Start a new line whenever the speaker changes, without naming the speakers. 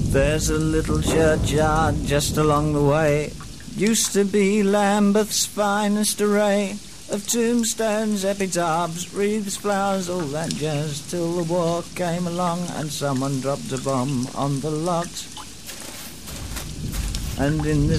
There's a little churchyard just along the way. Used to be Lambeth's finest array of tombstones, epitaphs, wreaths, flowers, all that jazz, till the war came along and someone dropped a bomb on the lot. And in this